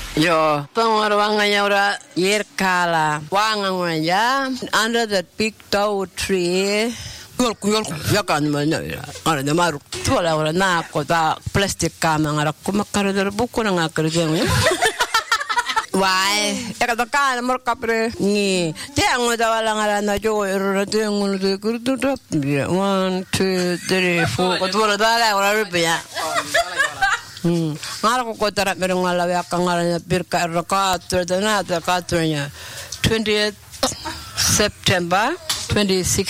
Yo, pangwarwanganya ora yerkala. Wanganganya under that big tow tree. Yol yakan mana ya. Ara na maru. Tuala ora na ko ta plastic kama ngara ko makaro der buku na ngakar jeng. Why? Ekatakan mo kapre ni. Tiang da wala ngara na jo ero tiang no de kurtu tap. 1 2 3 4 ko tuala dala ora rupya. Ngara ko tara pero ngala ya kangala birka raka tredana ta katnya 20th September 2016